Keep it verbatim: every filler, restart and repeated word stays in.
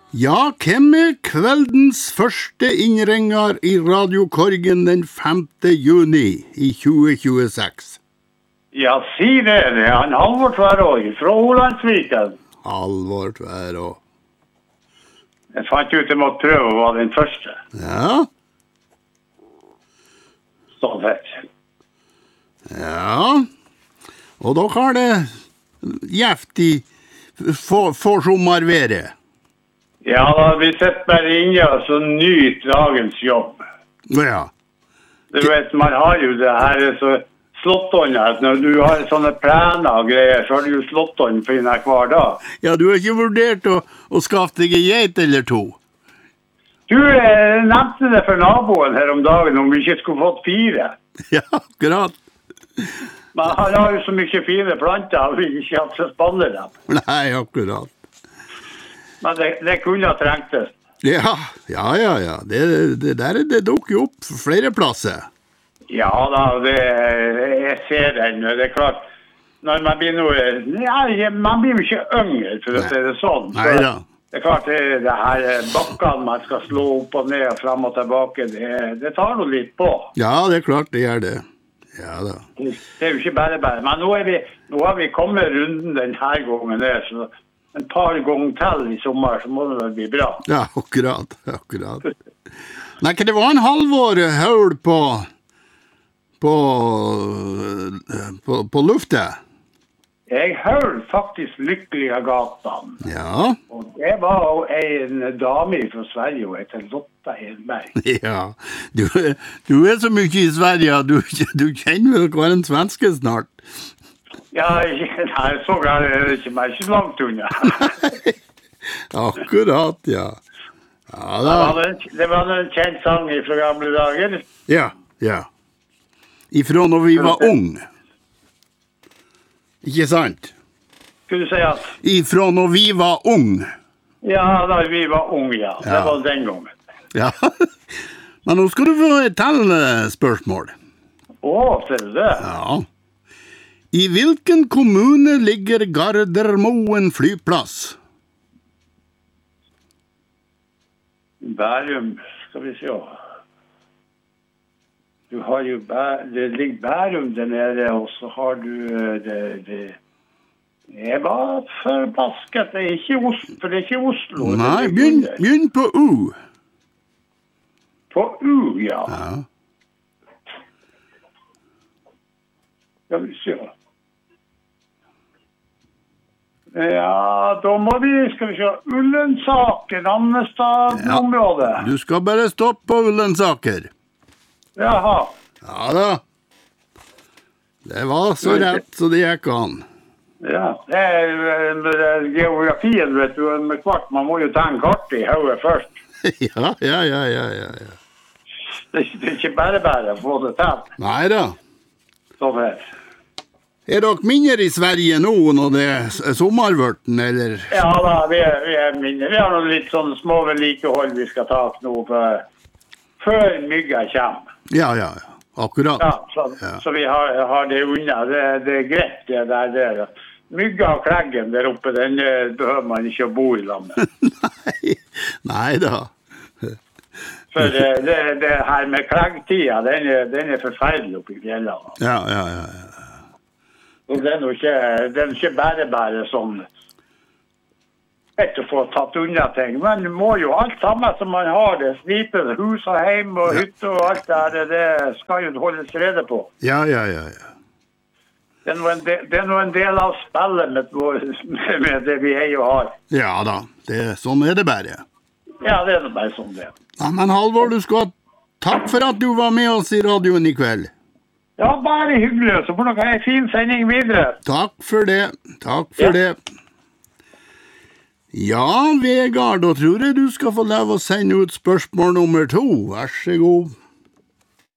Ja, hvem er kveldens første innringer i Radiokorgen den femte juni i tjue tjueseks? Ja, si det, det er han Halvor Tverråg fra Olandsviken. Halvor Tverråg. Jeg fant ut jeg måtte prøve å være den første. Ja. Sånn fett. Ja. Og da har det gjeft i for, for sommerværet. Ja, da, vi sitter bare inne og så nyter dagens jobb. Ja. Du vet, man har jo det her så slåttånda, når du har sånne plener og greier, så har du jo slåttånd for denne hver dag. Ja, du har ikke vurdert å, å skaffe deg en geit eller to? Du eh, nevnte det for naboen her om dagen, om vi ikke skulle fått fire. Ja, akkurat. Men han har jo så mye fine planter, og vi ikke hatt så spanne dem. Nei, akkurat. Men det, det kunne ha trengtes. Ja, ja, ja, ja. Det, det der det dukker jo opp flere plasser. Ja da, det, jeg ser den. Det er klart, når man blir noe, ja, man blir jo ikke yngre, for å si det sånn. Så Neida. det er klart, det, det her bakkene man skal slå opp og ned og frem og tilbake, det, det tar noe litt på. Ja, det er klart det gjør det. Ja da. Det er jo ikke bare bare. Men nå, er vi, nå har vi kommet runden denne gangen der, så en par ganger til i sommer, så må det vel bli bra. Ja, akkurat, akkurat. Nei, det var en Halvor høl på, på, på, på luftet. Jeg hørte faktisk Lykkelige gatan. Ja. Og det var en dame fra Sverige, og heter Lotta Edberg. Ja, du, du er så mye i Sverige, du, du kjenner vel hver en svenske snart. Ja, nei, så galt er det ikke, men ikke langt unna. Akkurat, ja. Ja, da. Det var en, det var en kjent sang fra gamle dager. Ja, ja. Ifra når vi var unge. Ikke sant? Skulle du si at? Ifra når vi var unge. Ja, da vi var unge, ja. Det Ja. var den gangen. Ja. Men nå skal du få et tellespørsmål. Å, ser du det? Ja. I hvilken kommune ligger Gardermoen flyplass? Bærum, skal vi se. Du har jo, Bæ- det ligger Bærum der nede, og så har du det, det. Jeg var forbasket, det er ikke Oslo, for det er ikke Oslo. det Nei, ligger begynn, under. begynn på U. På U, ja. Ja. Skal vi se. Ja, da må vi, skal vi se, Ullensaker, Annestad-området. Du skal bare stoppe på Ullensaker. Jaha. Ja da. Det var så rett så det gikk an. Ja, det er, det er geografien, vet du, med kvart, man må jo ta en kart i hodet først. Ja, ja, ja, ja, ja, ja. Det, er- det er ikke bare bare å få det til. Nei da. Sånn her. Er dere mindre i Sverige nå når det er sommervørten, eller? Ja da, vi er, vi er mindre. Vi har noen litt sånne små vedlikehold vi skal ta nå for, før mygga kommer. Ja, ja, ja. Akkurat. Ja, så, Ja. så vi har, har det unna. Det, det er greit det der. der. Mygga og kleggen der oppe, den eh, behøver man ikke å bo i lag med. Nei, nei da. For det, det, det her med kleggtida, den er, den er forferdelig oppe i fjellene. Ja, ja, ja, ja. Og det er jo ikke, det er ikke bare bare sånn etter å få tatt unna ting. Men du må jo alt sammen som man har det. Slipe hus og heim og hytte og alt det her, det skal jo holdes rede på. Ja, ja, ja, ja. Det er nå en, del- det er nå en del av spillet med, vår- med det vi eier og har. Ja da, det, sånn er det bare. Ja, det er nå bare sånn det. Ja, men Halvor, du skal ha takk for at du var med oss i radioen i kveld. Ja, bare hyggelig. Så får dere ha en fin sending videre. Takk for det, takk for Ja. det. Ja, Vegard, da tror jeg du skal få lov å sende ut spørsmål nummer to. Vær så god.